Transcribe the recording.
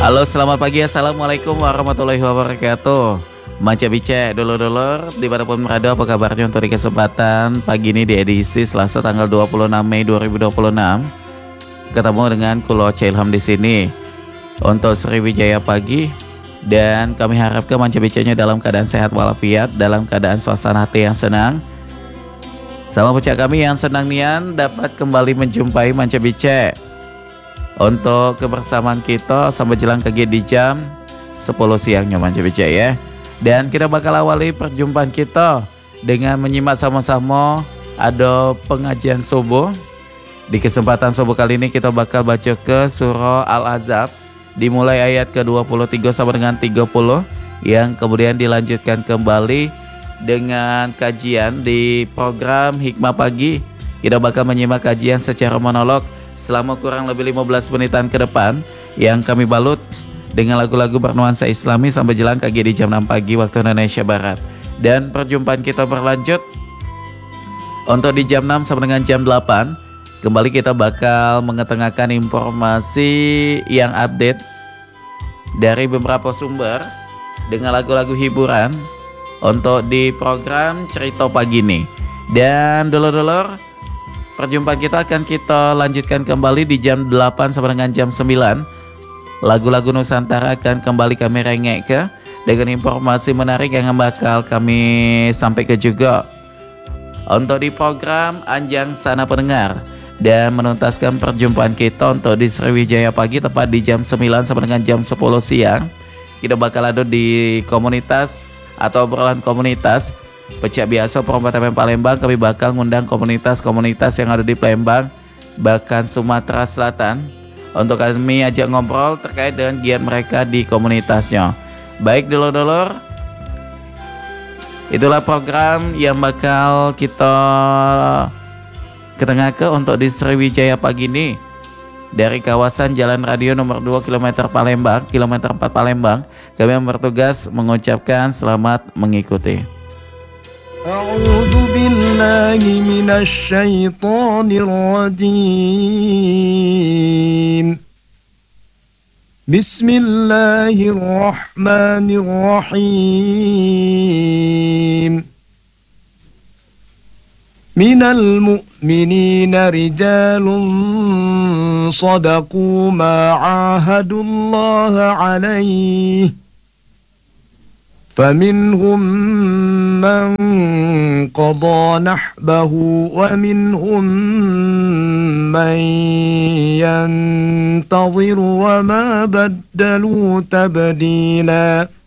Halo, selamat pagi. Assalamualaikum warahmatullahi wabarakatuh. Manca bice, dulur-dulur, dimanapun berada, apa kabarnya untuk di kesempatan pagi ini di edisi Selasa tanggal 26 Mei 2026. Ketemu dengan Kulo Ilham di sini untuk Sriwijaya pagi, dan kami harapkan manca bicenya dalam keadaan sehat walafiat, dalam keadaan suasana hati yang senang. Sama pecah kami yang senang nian dapat kembali menjumpai manca bice untuk kebersamaan kita sampai jelang ke di jam 10 siangnya manca bice ya. Dan kita bakal awali perjumpaan kita dengan menyimak sama-sama ada pengajian subuh. Di kesempatan subuh kali ini kita bakal baca ke surah Al-Ahzab dimulai ayat ke-23 sampai dengan 30, yang kemudian dilanjutkan kembali dengan kajian di program Hikmah Pagi. Kita bakal menyimak kajian secara monolog selama kurang lebih 15 menitan ke depan, yang kami balut dengan lagu-lagu bernuansa islami sampai jelang kaki di jam 6 pagi waktu Indonesia Barat. Dan perjumpaan kita berlanjut untuk di jam 6 sampai dengan jam 8. Kembali kita bakal mengetengahkan informasi yang update dari beberapa sumber dengan lagu-lagu hiburan untuk di program Cerita Pagi ini. Dan dulur-dulur, perjumpaan kita akan kita lanjutkan kembali di jam 8 sampai dengan jam 9. Lagu-lagu Nusantara akan kembali kami rengek ke dengan informasi menarik yang bakal kami sampaikan juga untuk di program Anjang Sana Pendengar. Dan menuntaskan perjumpaan kita untuk di Sriwijaya pagi tepat di jam 9 sampai dengan jam 10 siang. Kita bakal ada di komunitas atau obrolan komunitas Pecah Biasa Perempatan Palembang. Kami bakal ngundang komunitas-komunitas yang ada di Palembang bahkan Sumatera Selatan untuk kami ajak ngobrol terkait dengan giat mereka di komunitasnya. Baik dulur-dulur, itulah program yang bakal kita ketengahkan untuk di Sriwijaya pagi ini dari kawasan Jalan Radio nomor 2 km Palembang, kilometer 4 Palembang. Kami yang bertugas mengucapkan selamat mengikuti. A'udzu billahi minasy syaithanir rajim. Bismillahirrahmanirrahim. Minal mu'minina rijalun sadaqu ma 'ahadullaha 'alaihi. فمنهم من قضى نحبه ومنهم من ينتظر وما بدلوا تبديلا